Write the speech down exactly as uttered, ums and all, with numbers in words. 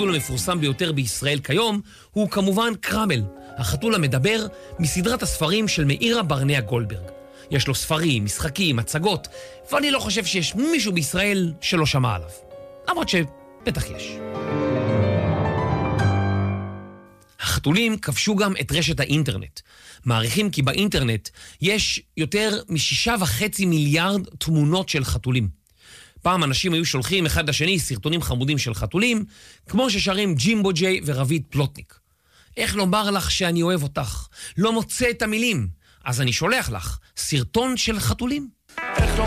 החתול המפורסם ביותר בישראל כיום הוא כמובן קרמל, החתול המדבר מסדרת הספרים של מאירה ברנע גולדברג. יש לו ספרים, משחקים, הצגות, ואני לא חושב שיש מישהו בישראל שלא שמע עליו. למרות שבטח יש. החתולים כבשו גם את רשת האינטרנט. מעריכים כי באינטרנט יש יותר משישה וחצי מיליארד תמונות של חתולים. פעם אנשים היו שולחים אחד לשני סרטונים חמודים של חתולים, כמו ששרים ג'ימבו ג'יי ורביד פלוטניק. איך לומר לך שאני אוהב אותך? לא מוצא את המילים. אז אני שולח לך סרטון של חתולים. איך לא